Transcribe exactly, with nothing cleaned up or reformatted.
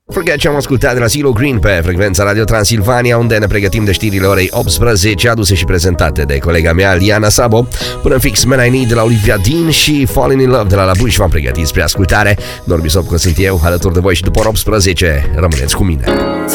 Forget ce am ascultat de la CeeLo Green pe frecvența Radio Transilvania, unde ne pregătim de știrile orei optsprezece, aduse și prezentate de colega mea Liana Sabo. Până în fix Man I Need de la Olivia Dean și Falling in Love de la La Bush v-am pregătit spre ascultare. Norbi Sopco sunt eu, alături de voi și după ora optsprezece rămâneți cu mine.